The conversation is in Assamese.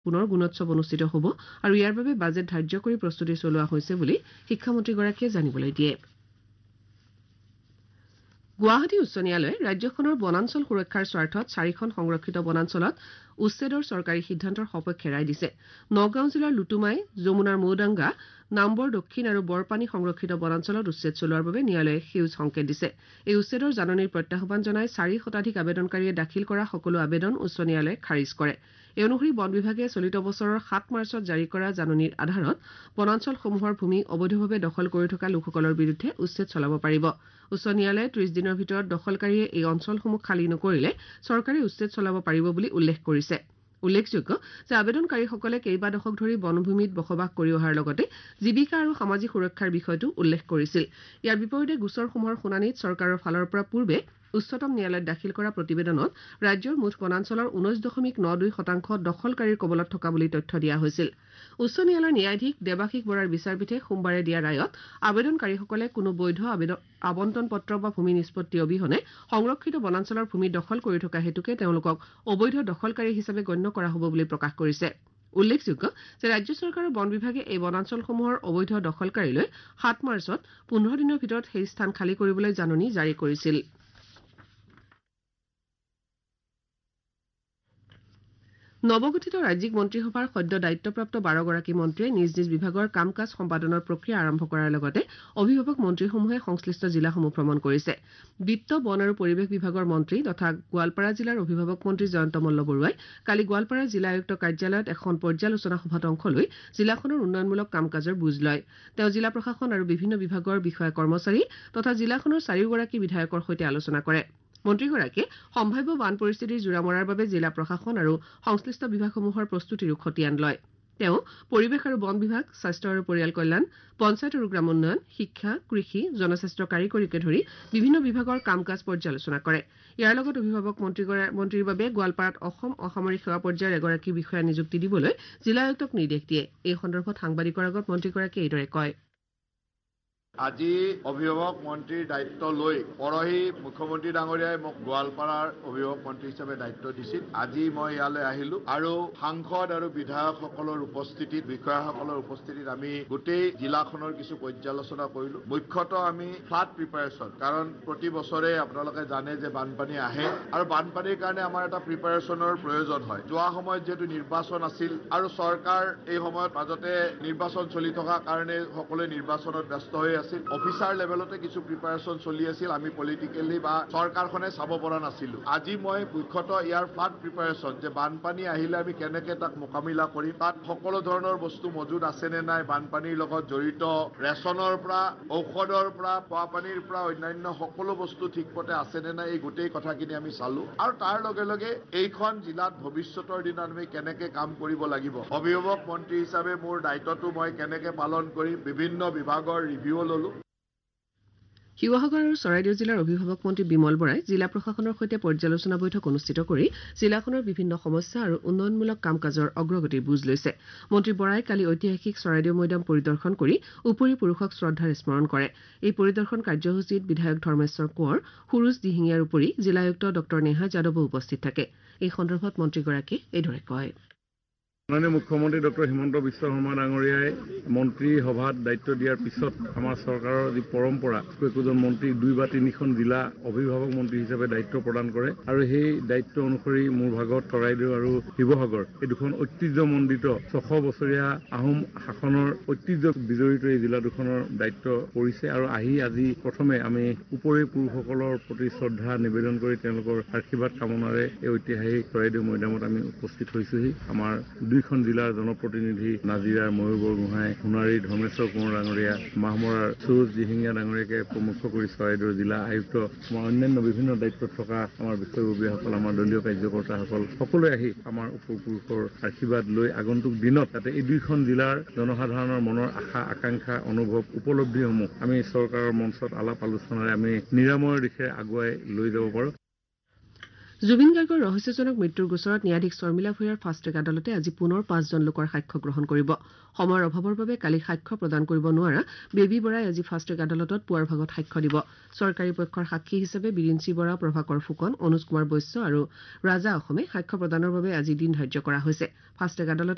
পুনৰ গুণোৎসৱ অনুষ্ঠিত হ'ব আৰু ইয়াৰ বাবে বাজেট ধাৰ্য কৰি প্ৰস্তুতি চলোৱা হৈছে বুলি শিক্ষামন্ত্ৰীগৰাকীয়ে জানিবলৈ দিয়ে গুৱাহাটী উচ্চ ন্যায়ালয়ে ৰাজ্যখনৰ বনাঞ্চল সুৰক্ষাৰ স্বাৰ্থত 4খন সংৰক্ষিত বনাঞ্চলত উচ্ছেদৰ চৰকাৰী সিদ্ধান্তৰ সপক্ষে ৰায় দিছে নগাঁও জিলাৰ লুটুমাই যমুনাৰ মৌদাংগা নাম্বৰ দক্ষিণ আৰু বৰপানী সংৰক্ষিত বনাঞ্চলত উচ্ছেদ চলোৱাৰ বাবে ন্যায়ালয়ে সেউজ সংকেত দিছে এই উচ্ছেদৰ জাননীৰ প্ৰত্যাহ্বান জনাই 4 শতাধিক আবেদনকাৰীয়ে দাখিল কৰা সকলো আবেদন উচ্চ ন্যায়ালয়ে খাৰিজ কৰে এই অনুসৰি বন বিভাগে চলিত বছৰৰ 7 মাৰ্চত জাৰি কৰা জাননীৰ আধাৰত বনাঞ্চলসমূহৰ ভূমি অবৈধভাৱে দখল কৰি থকা লোকসকলৰ বিৰুদ্ধে উচ্ছেদ চলাব পাৰিব উচ্চ ন্যায়ালয়ে 30 দিনৰ ভিতৰত দখলকাৰীয়ে এই অঞ্চলসমূহ খালী নকৰিলে চৰকাৰে উচ্ছেদ চলাব পাৰিব বুলি উল্লেখ কৰিছে উল্লেখযোগ্য যে আবেদনকাৰীসকলে কেইবা দশক ধৰি বনভূমিত বসবাস কৰি অহাৰ লগতে জীৱিকা আৰু সামাজিক সুৰক্ষাৰ বিষয়টো উল্লেখ কৰিছিল ইয়াৰ বিপৰীতে গোচৰসমূহৰ শুনানিত চৰকাৰৰ ফালৰ পৰা পূৰ্বে উচ্চতম ন্যায়ালয়ত দাখিল কৰা প্ৰতিবেদনত ৰাজ্যৰ মুঠ বনাঞ্চলৰ 19.92% দখলকাৰীৰ কবলত থকা বুলি তথ্য দিয়া হৈছিল উচ্চ ন্যায়ালয়ৰ ন্যায়াধীশ দেৱাশিষ বৰাৰ বিচাৰপীঠে সোমবাৰে দিয়া ৰায়ত আবেদনকাৰীসকলে কোনো বৈধ আবণ্টন পত্ৰ বা ভূমি নিষ্পত্তি অবিহনে সংৰক্ষিত বনাঞ্চলৰ ভূমি দখল কৰি থকা হেতুকে তেওঁলোকক অবৈধ দখলকাৰী হিচাপে গণ্য কৰা হ'ব বুলি প্ৰকাশ কৰিছে উল্লেখযোগ্য যে ৰাজ্য চৰকাৰৰ বন বিভাগে এই বনাঞ্চলসমূহৰ অবৈধ দখলকাৰীলৈ 7 মাৰ্চত 15 দিনৰ ভিতৰত সেই স্থান খালী কৰিবলৈ জাননী জাৰি কৰিছিল নৱগঠিত ৰাজ্যিক মন্ত্ৰীসভাৰ সদ্য দায়িত্বপ্ৰাপ্ত 12 গৰাকী মন্ত্ৰীয়ে নিজ নিজ বিভাগৰ কাম কাজ সম্পাদনৰ প্ৰক্ৰিয়া আৰম্ভ কৰাৰ লগতে অভিভাৱক মন্ত্ৰীসমূহে সংশ্লিষ্ট জিলাসমূহ ভ্ৰমণ কৰিছে বিত্ত বন আৰু পৰিৱেশ বিভাগৰ মন্ত্ৰী তথা গোৱালপাৰা জিলাৰ অভিভাৱক মন্ত্ৰী জয়ন্ত মল্ল বৰুৱাই কালি গোৱালপাৰা জিলা আয়ুক্ত কাৰ্যালয়ত এখন পৰ্যালোচনা সভাত অংশ লৈ জিলাখনৰ উন্নয়নমূলক কাম কাজৰ বুজ লয় তেওঁ জিলা প্ৰশাসন আৰু বিভিন্ন বিভাগৰ বিষয়া কৰ্মচাৰী তথা জিলাখনৰ 4 গৰাকী বিধায়কৰ সৈতে আলোচনা কৰে মন্ত্ৰীগৰাকীয়ে সম্ভাৱ্য বান পৰিস্থিতিৰ জোৰা মৰাৰ বাবে জিলা প্ৰশাসন আৰু সংশ্লিষ্ট বিভাগসমূহৰ প্ৰস্তুতিৰো খতিয়ান লয় তেওঁ পৰিৱেশ আৰু বন বিভাগ স্বাস্থ্য আৰু পৰিয়াল কল্যাণ পঞ্চায়ত আৰু গ্ৰাম উন্নয়ন শিক্ষা কৃষি জনস্বাস্থ্য কাৰিকৰীকে ধৰি বিভিন্ন বিভাগৰ কাম কাজ পৰ্যালোচনা কৰে ইয়াৰ লগত অভিভাৱক মন্ত্ৰীৰ বাবে গোৱালপাৰাত অসম অসামৰিক সেৱা পৰ্যায়ৰ এগৰাকী বিষয়া নিযুক্তি দিবলৈ জিলা আয়ুক্তক নিৰ্দেশ দিয়ে এই সন্দৰ্ভত সাংবাদিকৰ আগত মন্ত্ৰীগৰাকীয়ে এইদৰে কয় আজি অভিভাৱক মন্ত্ৰীৰ দায়িত্ব লৈ পৰহি মুখ্যমন্ত্ৰী ডাঙৰীয়াই মোক গোৱালপাৰাৰ অভিভাৱক মন্ত্ৰী হিচাপে দায়িত্ব দিছিল আজি মই ইয়ালৈ আহিলো আৰু সাংসদ আৰু বিধায়কসকলৰ উপস্থিতিত বিষয়াসকলৰ উপস্থিতিত আমি গোটেই জিলাখনৰ কিছু পৰ্যালোচনা কৰিলো মুখ্যতঃ আমি ফ্লাড প্ৰিপাৰেচন কাৰণ প্ৰতি বছৰে আপোনালোকে জানে যে বানপানী আহে আৰু বানপানীৰ কাৰণে আমাৰ এটা প্ৰিপাৰেচনৰ প্ৰয়োজন হয় যোৱা সময়ত যেহেতু নিৰ্বাচন আছিল আৰু চৰকাৰ এই সময়ত মাজতে নিৰ্বাচন চলি থকা কাৰণে সকলোৱে নিৰ্বাচনত ব্যস্ত হৈ আছিল অফিচাৰ লেভেলতে কিছু প্ৰিপাৰেচন চলি আছিল আমি পলিটিকেলি বা চৰকাৰখনে চাব পৰা নাছিলো আজি মই মুখ্যতঃ ইয়াৰ ফ্লাড প্ৰিপাৰেচন যে বানপানী আহিলে আমি কেনেকে তাক মোকাবিলা কৰিম তাত সকলো ধৰণৰ বস্তু মজুত আছে নে নাই বানপানীৰ লগত জড়িত ৰেচনৰ পৰা ঔষধৰ পৰা খোৱা পানীৰ পৰা অন্যান্য সকলো বস্তু ঠিকমতে আছে নে নাই এই গোটেই কথাখিনি আমি চালো আৰু তাৰ লগে লগে এইখন জিলাত ভৱিষ্যতৰ দিনত আমি কেনেকে কাম কৰিব লাগিব অভিভাৱক মন্ত্ৰী হিচাপে মোৰ দায়িত্বটো মই কেনেকে পালন কৰিম বিভিন্ন বিভাগৰ ৰিভিউ ললো শিৱসাগৰ আৰু চৰাইদেউ জিলাৰ অভিভাৱক মন্ত্ৰী বিমল বৰাই জিলা প্ৰশাসনৰ সৈতে পৰ্যালোচনা বৈঠক অনুষ্ঠিত কৰি জিলাখনৰ বিভিন্ন সমস্যা আৰু উন্নয়নমূলক কাম কাজৰ অগ্ৰগতিৰ বুজ লৈছে মন্ত্ৰী বৰাই কালি ঐতিহাসিক চৰাইদেউ মৈদাম পৰিদৰ্শন কৰি উপৰি পুৰুষক শ্ৰদ্ধাৰে স্মৰণ কৰে এই পৰিদৰ্শন কাৰ্যসূচীত বিধায়ক ধৰ্মেশ্বৰ কোঁৱৰ সুৰুজ দিহিঙীয়াৰ উপৰি জিলা আয়ুক্ত ডঃ নেহা যাদৱো উপস্থিত থাকে এই সন্দৰ্ভত মন্ত্ৰীগৰাকীয়ে এইদৰে কয় মাননীয় মুখ্যমন্ত্ৰী ডক্টৰ হিমন্ত বিশ্ব শৰ্মা ডাঙৰীয়াই মন্ত্ৰী সভাত দায়িত্ব দিয়াৰ পিছত আমাৰ চৰকাৰৰ যি পৰম্পৰা একোজন মন্ত্ৰীক 2 বা 3খন জিলা অভিভাৱক মন্ত্ৰী হিচাপে দায়িত্ব প্ৰদান কৰে আৰু সেই দায়িত্ব অনুসৰি মোৰ ভাগত চৰাইদেউ আৰু শিৱসাগৰ এই দুখন ঐতিহ্যমণ্ডিত 600 বছৰীয়া আহোম শাসনৰ ঐতিহ্য বিজড়িত এই জিলা দুখনৰ দায়িত্ব পৰিছে আৰু আজি প্ৰথমে আমি উপৰি পুৰুষসকলৰ প্ৰতি শ্ৰদ্ধা নিবেদন কৰি তেওঁলোকৰ আশীৰ্বাদ কামনাৰে এই ঐতিহাসিক চৰাইদেউ মৈদামত আমি উপস্থিত হৈছোহি আমাৰ 2খন জিলাৰ জনপ্ৰতিনিধি নাজিৰাৰ ময়ূৰ বৰগোহাঁই সোণাৰীৰ ধৰ্মেশ্বৰ কোঁৱৰ ডাঙৰীয়া মাহমৰাৰ সুৰুজ দিহিঙীয়া ডাঙৰীয়াকে প্ৰমুখ কৰি চৰাইদেউৰ জিলা আয়ুক্ত আমাৰ অন্যান্য বিভিন্ন দায়িত্বত থকা আমাৰ বিষয়ববীয়াসকল আমাৰ দলীয় কাৰ্যকৰ্তাসকল সকলোৱে আহি আমাৰ উপপুৰুষৰ আশীৰ্বাদ লৈ আগন্তুক দিনত যাতে এই 2খন জিলাৰ জনসাধাৰণৰ মনৰ আশা আকাংক্ষা অনুভৱ উপলব্ধিসমূহ আমি চৰকাৰৰ মঞ্চত আলাপ আলোচনাৰে আমি নিৰাময়ৰ দিশে আগুৱাই লৈ যাব পাৰোঁ জুবিন গাৰ্গৰ ৰহস্যজনক মৃত্যুৰ গোচৰত ন্যায়াধীশ শৰ্মিলা ভূঞাৰ ফাষ্ট ট্ৰেক আদালতে আজি পুনৰ 5জন লোকৰ সাক্ষ্য গ্ৰহণ কৰিব সময়ৰ অভাৱৰ বাবে কালি সাক্ষ্য প্ৰদান কৰিব নোৱাৰা বেবী বৰাই আজি ফাষ্ট ট্ৰেক আদালতত পুৱাৰ ভাগত সাক্ষ্য দিব চৰকাৰী পক্ষৰ সাক্ষী হিচাপে বিৰিঞ্চি বৰা প্ৰভাকৰ ফুকন অনুজ কুমাৰ বৈশ্য আৰু ৰাজা অসমে সাক্ষ্য প্ৰদানৰ বাবে আজি দিন ধাৰ্য কৰা হৈছে ফাষ্ট ট্ৰেক আদালতে